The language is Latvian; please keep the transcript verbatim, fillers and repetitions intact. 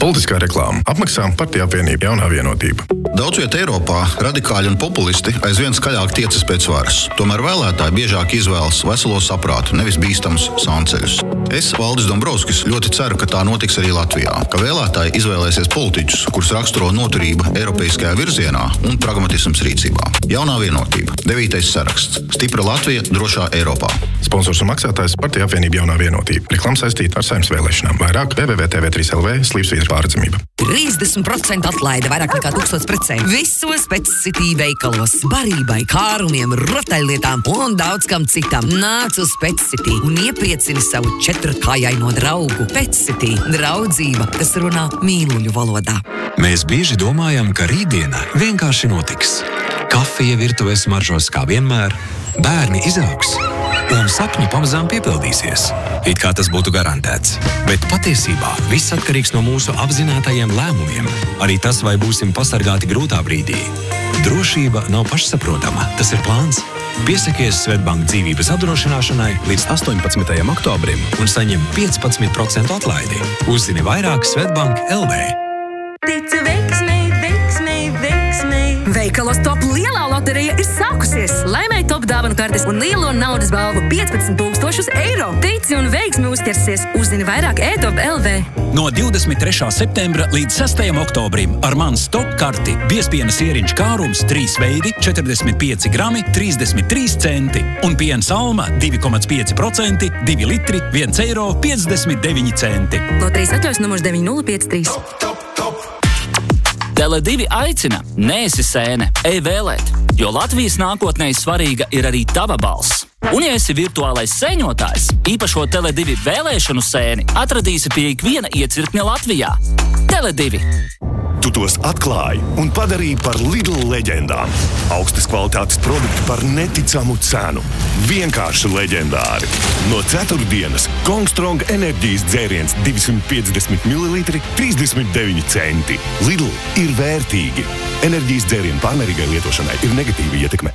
Politiskā reklāma. Apmaksā Partija apvienība Jaunā vienotība. Daudz viet Eiropā radikāļi un populisti aizvien skaļāk tiecas pēc varas. Tomēr vēlētāji biežāk izvēlas veselo saprātu, nevis bīstamus sānceļus. Es, Valdis Dombrovskis, ļoti ceru, ka tā notiks arī Latvijā, ka vēlētāji izvēlēsies politiķus, kurus raksturo noturība eiropeiskajā virzienā un pragmatisms rīcībā. Jaunā vienotība. Devītais saraksts. Stipra Latvija drošā Eiropā. Sponsors un maksātājs Partija apvienība Jaunā vienotība. Reklāma saistīta ar Saeimas vēlēšanām. Vairāk w w w punkt t v trīs l v slīpsvītra pārredzamība. trīsdesmit procenti atlaide, vairāk nekā tūkstots precēm. Visos Petscity veikalos. Barībai, kārumiem, rotaļlietām un daudz kam citam. Nāc uz Petscity un iepriecini savu četrkājaino draugu. Petscity. Draudzība, kas runā mīluļu valodā. Mēs bieži domājam, ka rītdiena vienkārši notiks. Kafija virtuves smaržos kā vienmēr, bērni izaugs un sapņi pamazām piepildīsies. It kā tas būtu garantēts. Bet patiesībā viss atkarīgs no mūsu apzinātajiem lēmumiem. Arī tas, vai būsim pasargāti grūtā brīdī. Drošība nav pašsaprotama, tas ir plāns. Piesakies Svetbank dzīvības apdrošināšanai līdz astoņpadsmitajam oktobrim un saņem piecpadsmit procentu atlaidi. Uzzini vairāk Svetbank L V. Ticu veiksmei, veiksmei, veiksmei. Veikalos Top lielā loterija ir sākusies. Laimēj Top dāvanu kartes un lielo naudas balvu piecpadsmit tūkstošus eiro. Tici un veiksmi uzķersies. Uzzini vairāk e top punkt l v. No divdesmit trešā septembra līdz sestajam oktobrim ar mans Top karti biezpiena sieriņš kārums trīs veidi, četrdesmit pieci grami, trīsdesmit trīs centi un piens Alma divi komats pieci procenti, divi litri, viens eiro piecdesmit deviņi centi. Loterijas atļaus numurs deviņi nulle pieci trīs. Tele divi aicina, neesi sēne, ej vēlēt, jo Latvijas nākotnē svarīga ir arī tava balss. Un ja esi virtuālais sēņotājs, īpašo Tele divi vēlēšanu sēni atradīsi pie ikviena iecirkņa Latvijā. Tele divi. Tu tos atklāji un padarīji par Lidl leģendām. Augstas kvalitātes produkti par neticamu cenu. Vienkārši leģendāri. No ceturtdienas Kongstrong enerģijas dzēriens divsimt piecdesmit mililitri, trīsdesmit deviņi centi. Lidl ir vērtīgi. Enerģijas dzērienu pārmērīgai lietošanai ir negatīva ietekme